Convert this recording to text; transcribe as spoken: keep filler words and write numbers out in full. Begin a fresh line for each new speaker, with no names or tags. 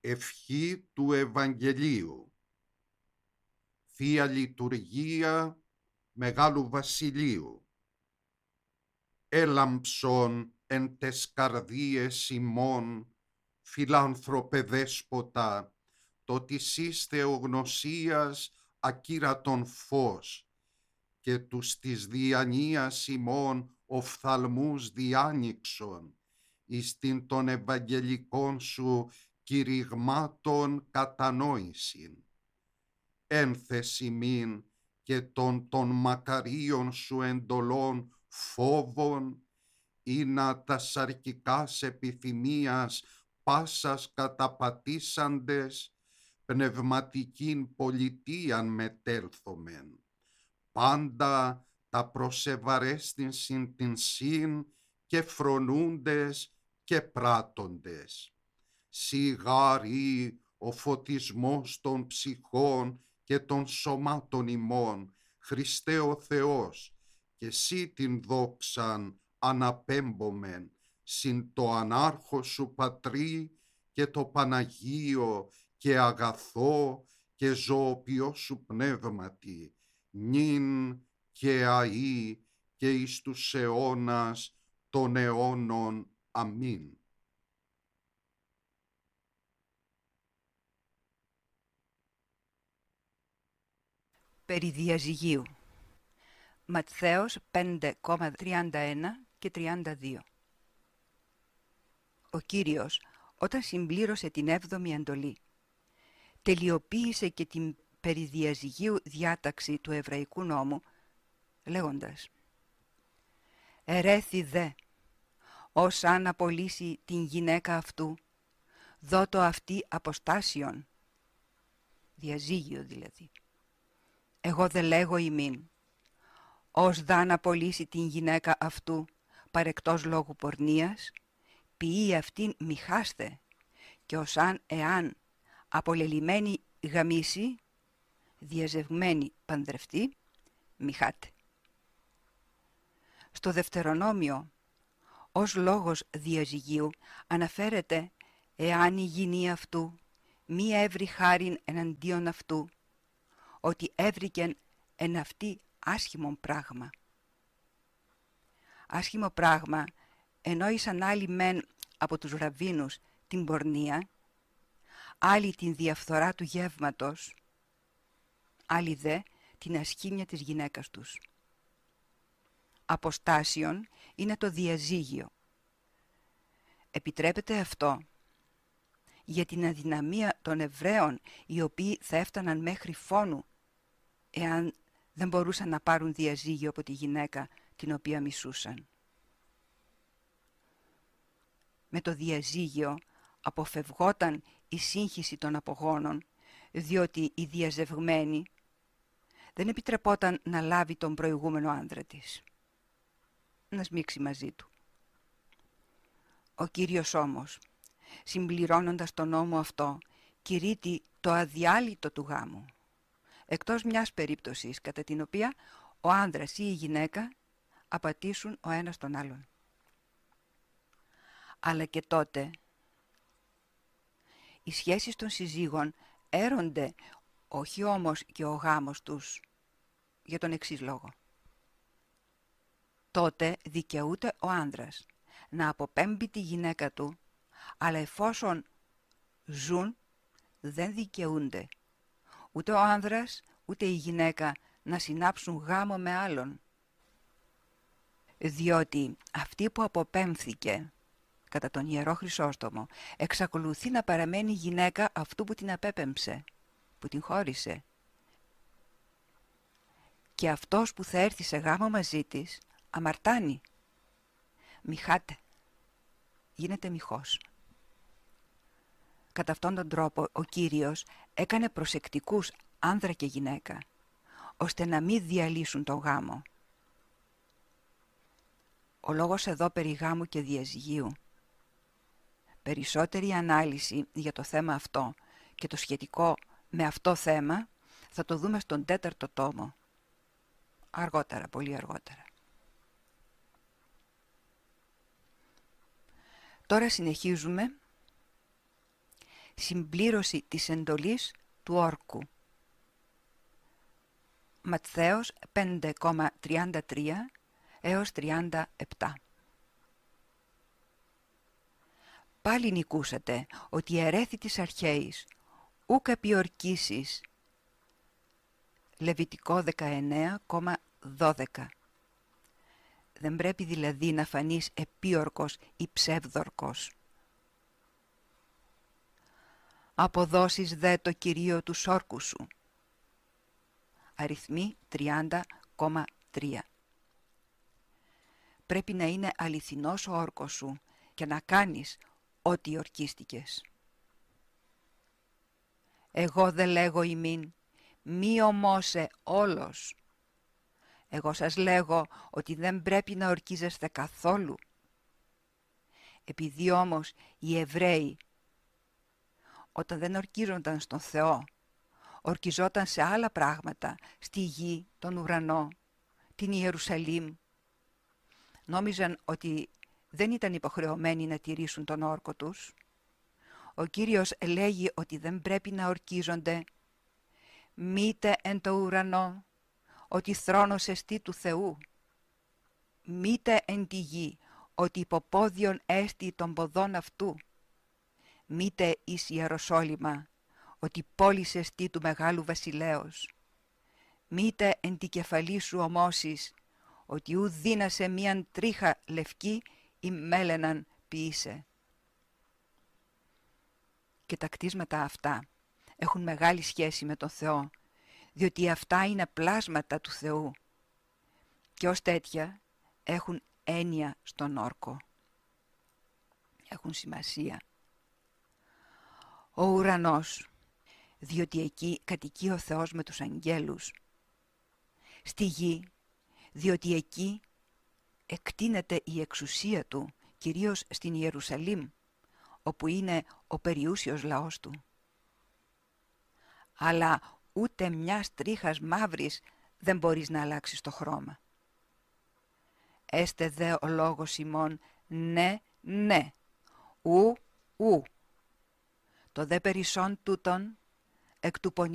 Ευχή του Ευαγγελίου. Θεία Λειτουργία Μεγάλου Βασιλείου. Έλαμψον εν τες καρδίες ημών, φιλάνθρωπε δέσποτα, το της εις θεογνωσίας ακύρατον φως, και τους της διανοίας ημών οφθαλμούς διάνοιξον, εις την των Ευαγγελικών σου κηρυγμάτων κατανόησιν. Ένθεση μην και των των μακαρίων σου εντολών φόβων, ή να τα σαρκικάς επιθυμίας πάσας καταπατήσαντες, πνευματικήν πολιτείαν μετέλθομεν, πάντα τα προσεβαρέστην την συν και φρονούντες και πράττοντες. Σιγάρι ο φωτισμός των ψυχών και των σωμάτων ημών, Χριστέ ο Θεός, και σύ την δόξαν αναπέμπομεν, συν το ανάρχο σου Πατρί και το Παναγίο και αγαθό και ζωοποιό σου πνεύματι, νυν και αΐ και εις τους αιώνας των αιώνων. Αμήν.
Περί διαζυγίου. Ματθαίος πέντε τριάντα ένα και τριάντα δύο. Ο Κύριος, όταν συμπλήρωσε την έβδομη εντολή, τελειοποίησε και την περί διαζυγίου διάταξη του εβραϊκού νόμου, λέγοντας: «Ερέθη δε, ως αν απολύσει την γυναίκα αυτού, δώτο αυτή αποστάσιον», διαζύγιο δηλαδή. «Εγώ δε λέγω ημίν, ως δαν απολύσει την γυναίκα αυτού παρεκτός λόγου πορνείας, ποιεί αυτήν μοιχάστε, και ως αν εάν απολελειμμένη γαμίσει, διαζευγμένη παντρευτεί, μοιχάτε». Στο Δευτερονόμιο, ως λόγος διαζυγίου αναφέρεται εάν η γυνή αυτού μη έβρι χάριν εναντίον αυτού, ότι έβρικεν εν αυτή άσχημον πράγμα. Άσχημο πράγμα εννοήσαν άλλοι μεν από τους ραββίνους την πορνεία, άλλοι την διαφθορά του γεύματος, άλλοι δε την ασχήμια της γυναίκας τους. Αποστάσιον είναι το διαζύγιο. Επιτρέπεται αυτό για την αδυναμία των Εβραίων, οι οποίοι θα έφταναν μέχρι φόνου εάν δεν μπορούσαν να πάρουν διαζύγιο από τη γυναίκα την οποία μισούσαν. Με το διαζύγιο αποφευγόταν η σύγχυση των απογόνων, διότι η διαζευγμένη δεν επιτρεπόταν να λάβει τον προηγούμενο άντρα της, να σμίξει μαζί του. Ο Κύριος όμως, συμπληρώνοντας τον νόμο αυτό, κηρύττει το αδιάλειτο του γάμου, εκτός μιας περίπτωσης κατά την οποία ο άνδρας ή η γυναίκα απατήσουν ο ένας τον άλλον. Αλλά και τότε οι σχέσεις των συζύγων έρονται, όχι όμως και ο γάμος τους, για τον εξής λόγο. Τότε δικαιούται ο άνδρας να αποπέμπει τη γυναίκα του, αλλά εφόσον ζουν δεν δικαιούνται ούτε ο άνδρας ούτε η γυναίκα να συνάψουν γάμο με άλλον, διότι αυτή που αποπέμφθηκε κατά τον Ιερό Χρυσόστομο εξακολουθεί να παραμένει γυναίκα αυτού που την απέπεμψε, που την χώρισε, και αυτός που θα έρθει σε γάμο μαζί της αμαρτάνει, μοιχάται, γίνεται μοιχός. Κατά αυτόν τον τρόπο ο Κύριος έκανε προσεκτικούς άνδρα και γυναίκα, ώστε να μην διαλύσουν τον γάμο. Ο λόγος εδώ περί γάμου και διαζυγίου. Περισσότερη ανάλυση για το θέμα αυτό και το σχετικό με αυτό θέμα θα το δούμε στον τέταρτο τόμο. Αργότερα, πολύ αργότερα. Τώρα συνεχίζουμε συμπλήρωση της εντολής του όρκου. Ματθαίος πέντε τριάντα τρία έως τριάντα επτά. Πάλι νικούσατε ότι ερέθη της αρχαίης, ούκ επιορκήσεις. Λεβιτικό δεκαεννέα δώδεκα. Δεν πρέπει δηλαδή να φανείς επίορκος ή ψεύδορκος. Αποδώσεις δε το κυρίο του όρκου σου. Αριθμοί τριάντα τρία. Πρέπει να είναι αληθινός ο όρκος σου και να κάνεις ό,τι ορκίστηκες. Εγώ δε λέγω ημίν, μη ομώσε όλος. Εγώ σας λέγω ότι δεν πρέπει να ορκίζεστε καθόλου. Επειδή όμως οι Εβραίοι, όταν δεν ορκίζονταν στον Θεό, ορκιζόταν σε άλλα πράγματα, στη γη, τον ουρανό, την Ιερουσαλήμ, νόμιζαν ότι δεν ήταν υποχρεωμένοι να τηρήσουν τον όρκο τους. Ο Κύριος λέγει ότι δεν πρέπει να ορκίζονται. Μήτε εν το ουρανό, ότι θρόνος εστί του Θεού. Μήτε εν τη γη, ότι υποπόδιον έστι των ποδών αυτού. Μήτε εις Ιεροσόλυμα, ότι πόλης εστί του Μεγάλου Βασιλέως. Μήτε εν τη κεφαλή σου ομώσεις, ότι ου δύνασε μίαν τρίχα λευκή ή μέλαιναν ποιήσε. Και τα κτίσματα αυτά έχουν μεγάλη σχέση με τον Θεό, διότι αυτά είναι πλάσματα του Θεού και ως τέτοια έχουν έννοια στον όρκο. Έχουν σημασία. Ο ουρανός, διότι εκεί κατοικεί ο Θεός με τους αγγέλους. Στη γη, διότι εκεί εκτείνεται η εξουσία Του, κυρίως στην Ιερουσαλήμ, όπου είναι ο περιούσιος λαός Του. Αλλά ούτε μιας τρίχας μαύρης δεν μπορείς να αλλάξεις το χρώμα. Έστε δε ο λόγος ημών ναι, ναι, ου, ου. Το δε περισσόν τούτον εκ του